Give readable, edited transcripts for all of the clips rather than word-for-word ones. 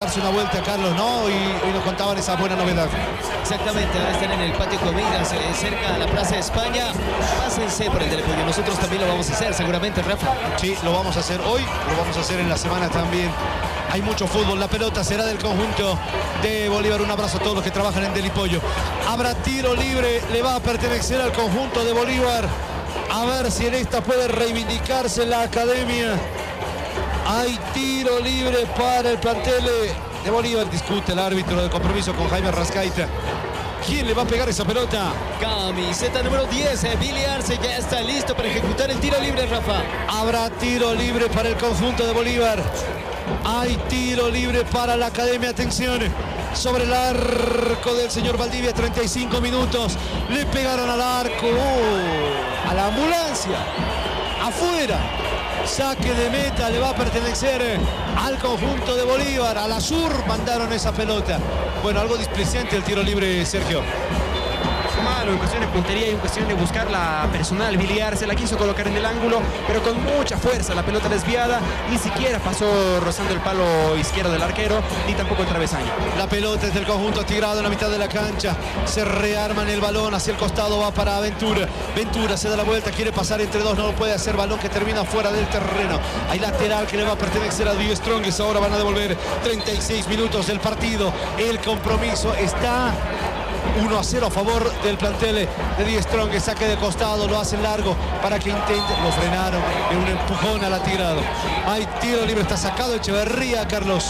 darse una vuelta, Carlos, ¿no? Y nos contaban esa buena novedad. Exactamente, ahora están en el patio Comidas, cerca a la Plaza de España. Pásense por el Telepollo, nosotros también lo vamos a hacer, seguramente, Rafa. Sí, lo vamos a hacer hoy, lo vamos a hacer en la semana también. Hay mucho fútbol, la pelota será del conjunto de Bolívar. Un abrazo a todos los que trabajan en Delipollo. Habrá tiro libre, le va a pertenecer al conjunto de Bolívar. A ver si en esta puede reivindicarse la academia. Hay tiro libre para el plantel de Bolívar. Discute el árbitro de compromiso con Jaime Rascaita. ¿Quién le va a pegar esa pelota? Camiseta número 10, Billy Arce ya está listo para ejecutar el tiro libre, Rafa. Habrá tiro libre para el conjunto de Bolívar. Hay tiro libre para la academia. Atención, sobre el arco del señor Valdivia, 35 minutos. Le pegaron al arco, a la ambulancia, afuera. Saque de meta, le va a pertenecer al conjunto de Bolívar. A la sur mandaron esa pelota. Bueno, algo displicente el tiro libre, Sergio. Malo en cuestión de puntería y en cuestión de buscar la personal. Billy Arce la quiso colocar en el ángulo, pero con mucha fuerza. La pelota desviada, ni siquiera pasó rozando el palo izquierdo del arquero, ni tampoco el travesaño. La pelota es del conjunto atigrado en la mitad de la cancha. Se rearman el balón hacia el costado, va para Ventura. Ventura se da la vuelta, quiere pasar entre dos, no lo puede hacer. Balón que termina fuera del terreno. Hay lateral que le va a pertenecer a Die Strongest. Ahora van a devolver 36 minutos del partido. El compromiso está 1-0 a favor del plantel de Die Strongest. Saque de costado, lo hacen largo para que intente. Lo frenaron en un empujón al atirado. Hay tiro libre, está sacado Echeverría, Carlos.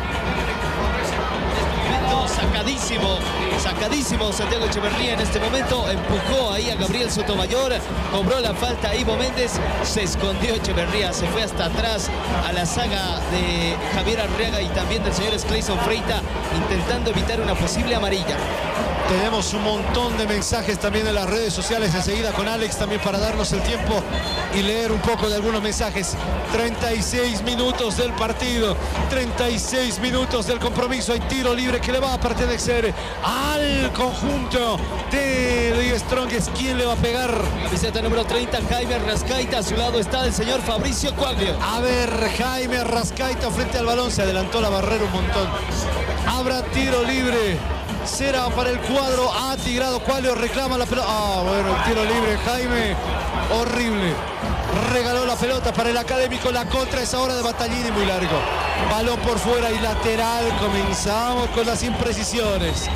Sacadísimo Santiago Echeverría en este momento. Empujó ahí a Gabriel Sotomayor, cobró la falta Ivo Méndez, se escondió Echeverría, se fue hasta atrás a la saga de Javier Arriaga y también del señor Clayson Freita, intentando evitar una posible amarilla. Tenemos un montón de mensajes también en las redes sociales, enseguida con Alex también para darnos el tiempo y leer un poco de algunos mensajes. 36 minutos del partido, 36 minutos del compromiso. Hay tiro libre que le va a pertenecer al conjunto de Die Strongest. ¿Quién le va a pegar? Camiseta número 30, Jaime Rascaita. A su lado está el señor Fabricio Quaglio. A ver, Jaime Rascaita frente al balón, se adelantó la barrera un montón. Habrá tiro libre. Será para el cuadro atigrado. Quaglio reclama la pelota. Bueno, el tiro libre, Jaime. Horrible. Regaló la pelota para el académico. La contra es ahora de Battaglini, muy largo. Balón por fuera y lateral. Comenzamos con las imprecisiones.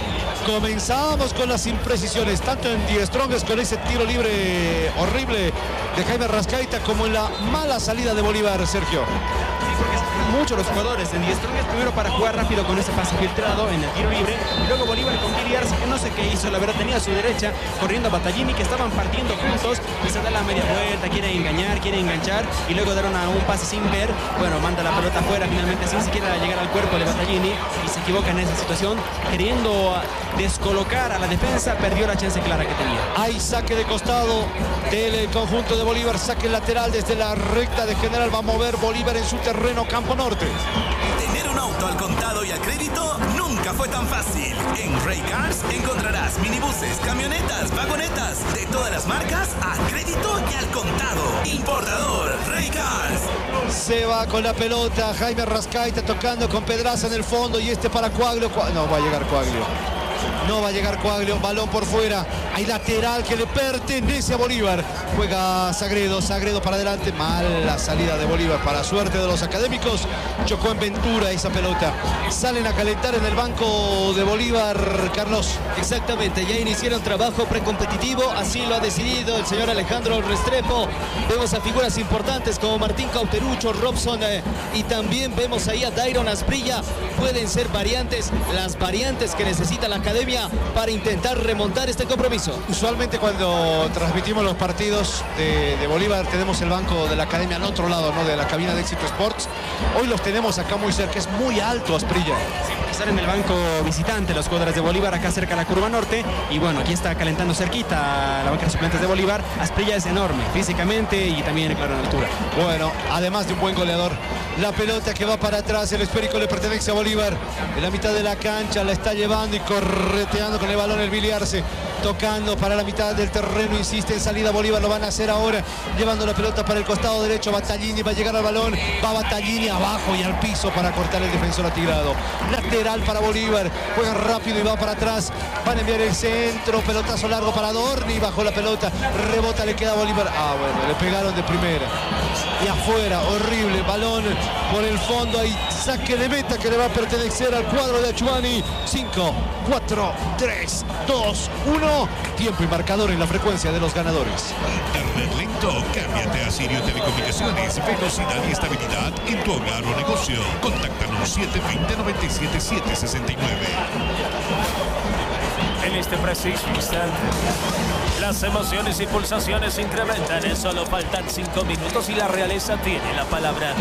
Tanto en Die Strongest con ese tiro libre horrible de Jaime Rascaita como en la mala salida de Bolívar, Sergio. Muchos los jugadores en Die Strongest, primero para jugar rápido con ese pase filtrado en el tiro libre, y luego Bolívar con Billy Arce, que no sé qué hizo, la verdad tenía a su derecha corriendo a Battaglini, que estaban partiendo juntos, y se da la media vuelta, quiere engañar, quiere enganchar, y luego dieron a un pase sin ver, bueno, manda la pelota afuera finalmente sin siquiera llegar al cuerpo de Battaglini, y se equivoca en esa situación, queriendo descolocar a la defensa, perdió la chance clara que tenía. Hay saque de costado del conjunto de Bolívar, saque lateral desde la recta de General, va a mover Bolívar en su terreno, campo norte. Tener un auto al contado y al crédito nunca fue tan fácil. En Ray Cars encontrarás minibuses, camionetas, vagonetas de todas las marcas a crédito y al contado. Importador Ray Cars. Se va con la pelota Jaime Rascaita tocando con Pedraza en el fondo y este para Quaglio. No va a llegar Quaglio. No va a llegar Quaglio, balón por fuera. Hay lateral que le pertenece a Bolívar. Juega Sagredo para adelante. Mala salida de Bolívar para suerte de los académicos. Chocó en Ventura esa pelota. Salen a calentar en el banco de Bolívar, Carlos. Exactamente, ya iniciaron trabajo precompetitivo, así lo ha decidido el señor Alejandro Restrepo. Vemos a figuras importantes como Martín Cauterucho, Robson y también vemos ahí a Dairon Asprilla. Pueden ser variantes, las variantes que necesita la academia para intentar remontar este compromiso. Usualmente cuando transmitimos los partidos de Bolívar tenemos el banco de la academia al otro lado, ¿no? De la cabina de Éxito Sports. Hoy los tenemos acá muy cerca, es muy alto Asprilla. Están en el banco visitante los jugadores de Bolívar, acá cerca de la curva norte, y bueno, aquí está calentando cerquita la banca de suplentes de Bolívar. Asprilla es enorme físicamente y también, claro, en altura. Bueno, además de un buen goleador. La pelota que va para atrás, el esférico le pertenece a Bolívar. En la mitad de la cancha la está llevando y corre peloteando con el balón el Billy Arce, tocando para la mitad del terreno, insiste en salida Bolívar, lo van a hacer ahora, llevando la pelota para el costado derecho. Battaglini va a llegar al balón, va Battaglini abajo y al piso para cortar el defensor atigrado. Lateral para Bolívar, juega rápido y va para atrás, van a enviar el centro, pelotazo largo para Dorni, bajo la pelota, rebota, le queda a Bolívar. Bueno, le pegaron de primera y afuera, horrible, balón por el fondo, hay saque de meta que le va a pertenecer al cuadro de Achumani. 5, 4, 3, 2, 1, tiempo y marcador en la frecuencia de los ganadores. Internet lento, cámbiate a Sirio Telecomunicaciones, velocidad y estabilidad en tu hogar o negocio. Contáctanos 720-97-769. En este preciso instante, las emociones y pulsaciones se incrementan. Solo faltan 5 minutos y la realeza tiene la palabra.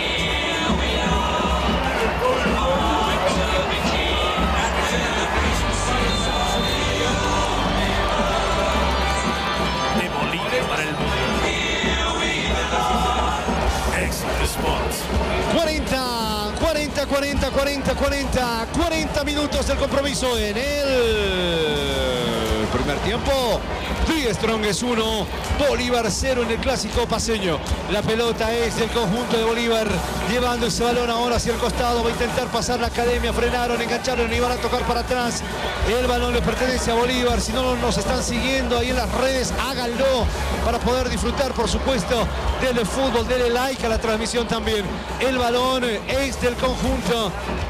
De Bolivia para el mundo. Éxito Sports. 40 minutos del compromiso en el primer tiempo. Die Strongest 1, Bolívar 0 en el clásico paceño. La pelota es del conjunto de Bolívar, llevando ese balón ahora hacia el costado. Va a intentar pasar la academia, frenaron, engancharon y van a tocar para atrás. El balón le pertenece a Bolívar. Si no nos están siguiendo ahí en las redes, háganlo para poder disfrutar, por supuesto, del fútbol. Denle like a la transmisión también. El balón es del conjunto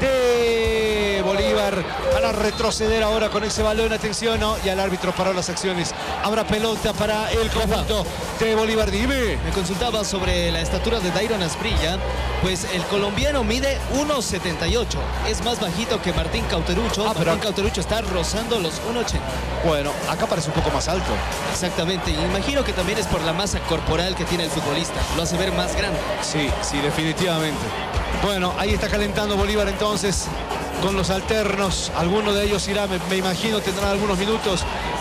de Bolívar. Van a retroceder ahora con ese balón. Atención, ¿no? Y el árbitro paró las acciones. Habrá pelota para el conjunto de Bolívar. Dime. Me consultaba sobre la estatura de Dairon Asprilla. Pues el colombiano mide 1.78. Es más bajito que Martín Cauterucho. Martín Cauterucho está rozando los 1.80. Bueno, acá parece un poco más alto. Exactamente. Imagino que también es por la masa corporal que tiene el futbolista. Lo hace ver más grande. Sí, sí, definitivamente. Bueno, ahí está calentando Bolívar entonces con los alternos. Alguno de ellos irá, me imagino, tendrán algunos minutos,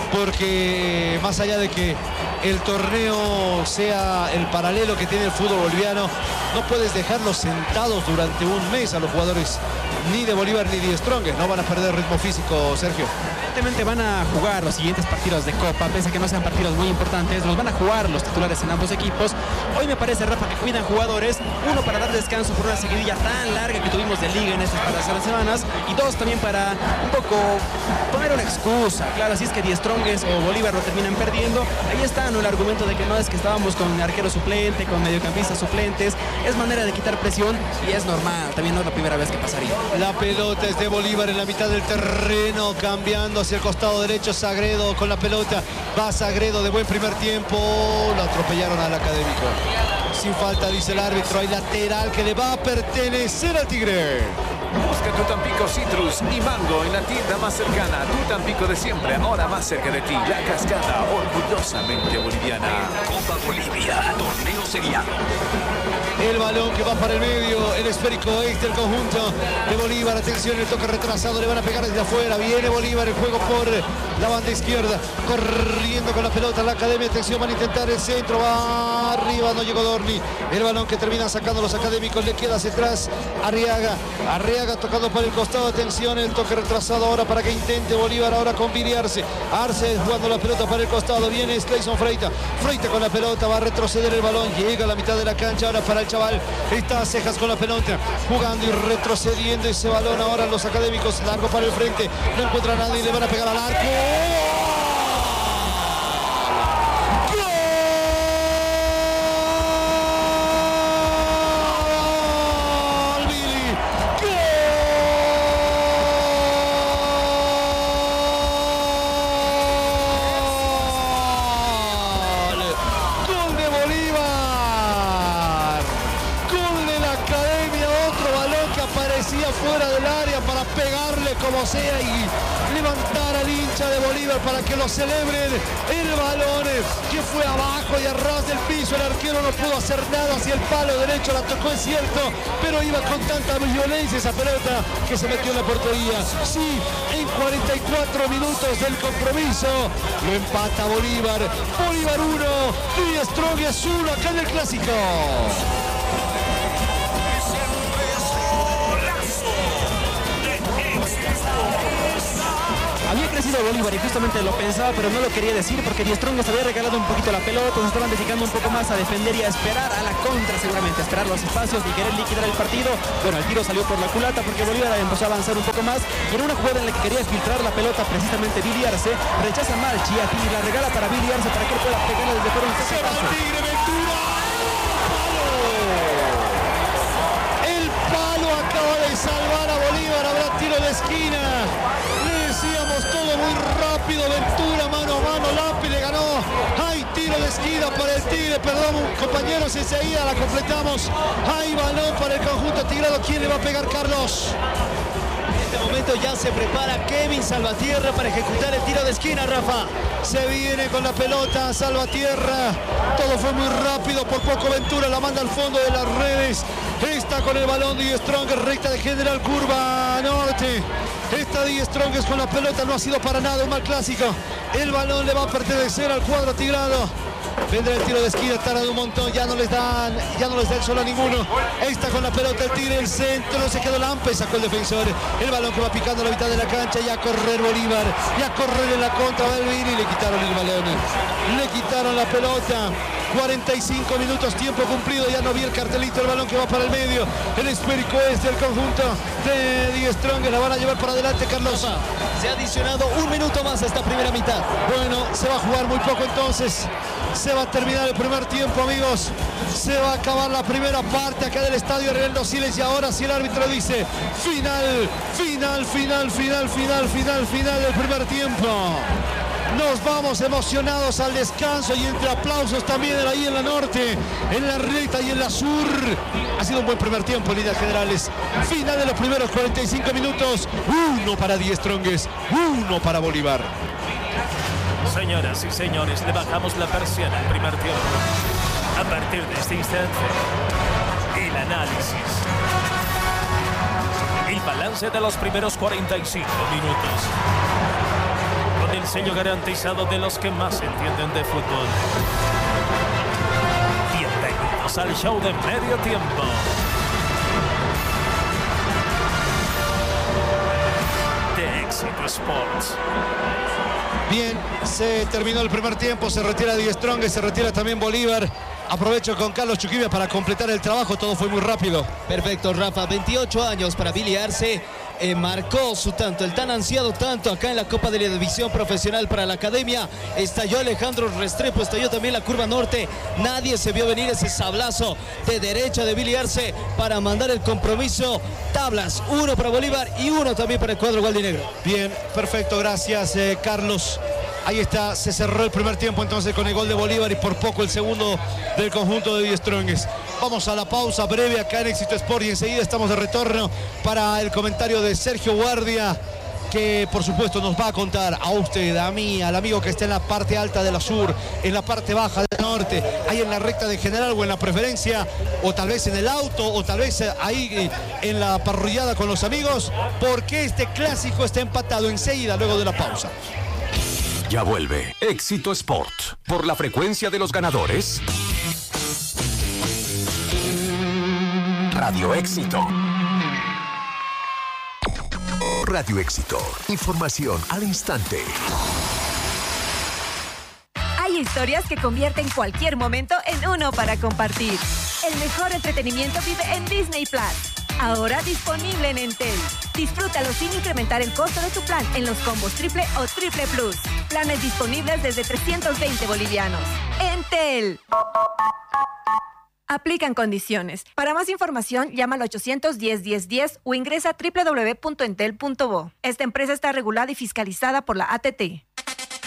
porque más allá de que el torneo sea el paralelo que tiene el fútbol boliviano, no puedes dejarlos sentados durante un mes a los jugadores ni de Bolívar ni de Strongest. No van a perder ritmo físico, Sergio. Evidentemente van a jugar los siguientes partidos de Copa, pese a que no sean partidos muy importantes, los van a jugar los titulares en ambos equipos. Hoy me parece, Rafa, que cuidan jugadores, uno para dar descanso por una seguidilla tan larga que tuvimos de liga en estas pasadas semanas, y dos también para un poco poner una excusa. Claro, si es que Die Strongest o Bolívar lo terminan perdiendo, ahí está, ¿no?, el argumento de que no es que estábamos con arquero suplente, con mediocampistas suplentes. Es manera de quitar presión y es normal, también no es la primera vez que pasaría. La pelota es de Bolívar en la mitad del terreno, cambiando hacia el costado derecho. Sagredo con la pelota, va Sagredo de buen primer tiempo, lo atropellaron al Académico. Sin falta, dice el árbitro, hay lateral que le va a pertenecer al Tigre. Busca tu Tampico Citrus y Mango en la tienda más cercana. Tu Tampico de siempre, ahora más cerca de ti. La Cascada, orgullosamente boliviana. Copa Bolivia, torneo seriado. El balón que va para el medio, el esférico es del conjunto de Bolívar. Atención, el toque retrasado, le van a pegar desde afuera. Viene Bolívar, el juego por la banda izquierda, corriendo con la pelota la Academia. Atención, van a intentar el centro, va arriba, no llegó Dorni. El balón que terminan sacando los académicos, le queda hacia atrás Arriaga. Arriaga tocando para el costado. Atención, el toque retrasado ahora para que intente Bolívar ahora con Viri Arce. Arce jugando la pelota para el costado, viene Clayson Freita. Freita con la pelota, va a retroceder el balón, llega a la mitad de la cancha ahora para el chaval. Está Cejas con la pelota, jugando y retrocediendo ese balón ahora los académicos, largo para el frente, no encuentra a nadie y le van a pegar al arco. Fuera del área para pegarle como sea y levantar al hincha de Bolívar para que lo celebren. El balón que fue abajo y a ras del piso, el arquero no pudo hacer nada hacia el palo derecho, la tocó, es cierto, pero iba con tanta violencia esa pelota que se metió en la portería. Sí, en 44 minutos del compromiso lo empata Bolívar. Bolívar 1, Die Strongest 1 acá en el Clásico. Había crecido sido Bolívar y justamente lo pensaba, pero no lo quería decir porque Die Strongest había regalado un poquito la pelota, se estaban dedicando un poco más a defender y a esperar a la contra, seguramente, a esperar los espacios y querer liquidar el partido. Bueno, el tiro salió por la culata porque Bolívar empezó a avanzar un poco más y en una jugada en la que quería filtrar la pelota precisamente Billy Arce, rechaza Malchi y la regala para Billy Arce para que él pueda pegarla desde fuera un Se va el Tigre, Ventura. El palo acaba de salvar a Bolívar, habrá tiro de esquina. Le decíamos todo muy rápido, Ventura mano a mano, Lapi le ganó. Hay tiro de esquina para el Tigre, perdón compañeros, enseguida la completamos. Hay balón para el conjunto tigrado. ¿Quién le va a pegar, Carlos? En este momento ya se prepara Kevin Salvatierra para ejecutar el tiro de esquina, Rafa. Se viene con la pelota Salvatierra. Todo fue muy rápido, por poco Ventura la manda al fondo de las redes. Está con el balón Die Strongest, recta de General, curva norte. Está Die Strongest con la pelota, no ha sido para nada un mal clásico. El balón le va a pertenecer al cuadro tigrado. Vendrá el tiro de esquina, tarda un montón, ya no les da el solo a ninguno. Está con la pelota el Tigre, el centro, se quedó Lampe, sacó el defensor. El balón que va picando a la mitad de la cancha, y a correr Bolívar, y a correr en la contra va el Vini, y le quitaron el balón. Le quitaron la pelota. 45 minutos, tiempo cumplido, ya no vi el cartelito, el balón que va para el medio. El esférico es del conjunto de Die Strongest, la van a llevar para adelante, Carlos. Se ha adicionado un minuto más a esta primera mitad. Bueno, se va a jugar muy poco entonces. Se va a terminar el primer tiempo, amigos. Se va a acabar la primera parte acá del estadio Reinaldo Siles. Y ahora sí el árbitro dice final del primer tiempo. Nos vamos emocionados al descanso y entre aplausos también ahí en la norte, en la recta y en la sur. Ha sido un buen primer tiempo en líneas generales. Final de los primeros 45 minutos. 1 para Die Strongest, 1 para Bolívar. Señoras y señores, le bajamos la persiana al primer tiempo. A partir de este instante, el análisis. El balance de los primeros 45 minutos. Con el sello garantizado de los que más entienden de fútbol. Bienvenidos al show de medio tiempo. De Éxito Sports. Bien, se terminó el primer tiempo, se retira Die Strongest, se retira también Bolívar. Aprovecho con Carlos Chuquibia para completar el trabajo, todo fue muy rápido. Perfecto, Rafa, 28 años para Billy Arce. Marcó su tanto, el tan ansiado tanto acá en la Copa de la División Profesional para la Academia. Estalló Alejandro Restrepo, estalló también la curva norte. Nadie se vio venir ese sablazo de derecha de Billy Arce para mandar el compromiso. Tablas, 1 para Bolívar y 1 también para el cuadro gualdinegro. Bien, perfecto, gracias Carlos. Ahí está, se cerró el primer tiempo entonces con el gol de Bolívar y por poco el segundo del conjunto de Die Strongest. Vamos a la pausa breve acá en Éxito Sport y enseguida estamos de retorno para el comentario de Sergio Guardia, que por supuesto nos va a contar a usted, a mí, al amigo que está en la parte alta de la sur, en la parte baja del norte, ahí en la recta de General o en la preferencia, o tal vez en el auto, o tal vez ahí en la parrillada con los amigos, porque este clásico está empatado enseguida luego de la pausa. Ya vuelve Éxito Sport por la frecuencia de los ganadores. Radio Éxito. Radio Éxito. Información al instante. Hay historias que convierten cualquier momento en uno para compartir. El mejor entretenimiento vive en Disney Plus. Ahora disponible en Entel. Disfrútalo sin incrementar el costo de tu plan en los combos triple o triple plus. Planes disponibles desde 320 bolivianos. Entel. Aplican condiciones. Para más información, llama al 810-1010 o ingresa a www.entel.bo. Esta empresa está regulada y fiscalizada por la ATT.